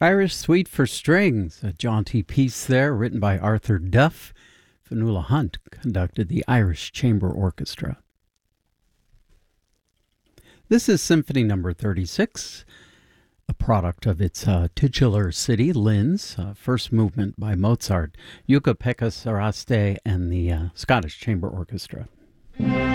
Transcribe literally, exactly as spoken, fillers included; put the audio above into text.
Irish Suite for Strings, a jaunty piece there written by Arthur Duff. Fionnuala Hunt conducted the Irish Chamber Orchestra. This is Symphony Number thirty-six, a product of its uh, titular city, Linz, uh, first movement by Mozart, Jukka-Pekka Saraste, and the uh, Scottish Chamber Orchestra.